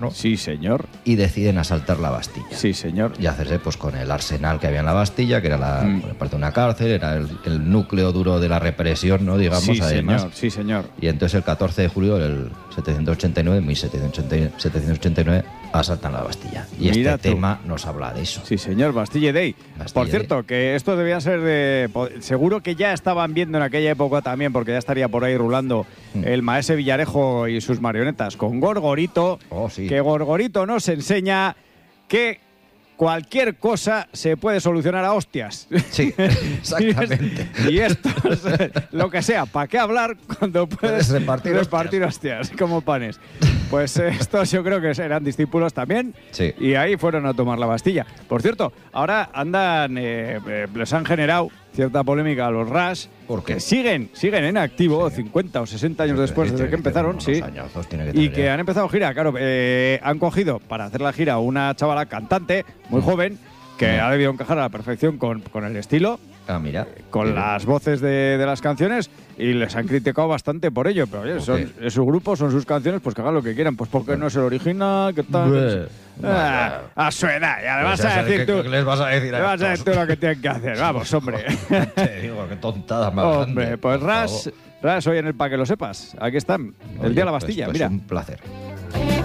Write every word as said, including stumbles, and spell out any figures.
¿no? Sí, señor. Y deciden asaltar la Bastilla. Sí, señor. Y hacerse pues con el arsenal que había en la Bastilla, que era la Mm. bueno, parte de una cárcel, era el, el núcleo duro de la represión, ¿no? Digamos, Sí, además. señor. Sí, señor. Y entonces el catorce de julio del setecientos ochenta y nueve, mil setecientos ochenta y nueve, asaltan la Bastilla. Y Mira este tú. tema nos habla de eso. Sí, señor, Bastille Day. Bastille Por Day. cierto, que estos debían ser de... po- Seguro que ya estaban viendo en aquella época también, porque ya estaría por ahí rulando Mm. el maese Villarejo y sus marionetas con Gorgorito, Oh, sí. que Gorgorito nos enseña que cualquier cosa se puede solucionar a hostias. Sí, exactamente. Y esto, es lo que sea, ¿para qué hablar cuando puedes, Puedes repartir repartir hostias. como panes? Pues eh, estos yo creo que eran discípulos también, Sí. y ahí fueron a tomar la Bastilla. Por cierto, ahora andan, eh, eh, les han generado cierta polémica a los Rush, ¿Por qué? que siguen, siguen en activo, cincuenta o sesenta años después Sí, desde que tiene tener empezaron, unos sí. añazos, tiene que Y tener que ya. han empezado gira, claro, eh, han cogido para hacer la gira una chavala cantante, muy Mm. joven, que Mm. ha debido encajar a la perfección con, con el estilo, Ah, mira. con Bien. las voces de, de las canciones, y les han criticado bastante por ello. Pero oye, ¿Por son, qué? es su grupo, son sus canciones, pues que hagan lo que quieran. Pues porque no es el original, que tal. Bueh, Ah, vaya. a su edad, ya le Pues vas ya a sabes decir qué- tú. ¿qué les vas a decir a Le vas a estos? decir tú lo que tienen que hacer. Vamos, hombre. Te digo, qué tontada más Hombre, grande, pues por Ras, favor. Ras, hoy en el Pa' que lo sepas. Aquí están, el Oye, día de la pues- Bastilla, pues mira. un placer.